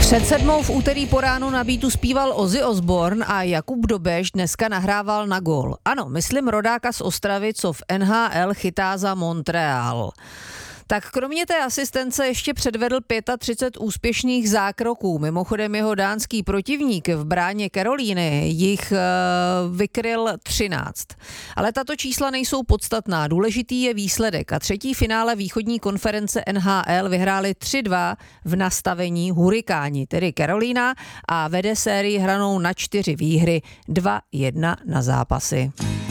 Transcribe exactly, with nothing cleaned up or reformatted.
Před sedmou v úterý po ránu na beatu zpíval Ozzy Osbourne a Jakub Dobeš dneska nahrával na gól. Ano, myslím rodáka z Ostravy, co v N H L chytá za Montreal. Tak kromě té asistence ještě předvedl třicet pět úspěšných zákroků. Mimochodem jeho dánský protivník v bráně Karolíny jich e, vykryl třináct. Ale tato čísla nejsou podstatná. Důležitý je výsledek. A třetí finále východní konference N H L vyhráli tři dva v nastavení Hurikáni, tedy Karolína, a vede sérii hranou na čtyři výhry, dva jedna na zápasy.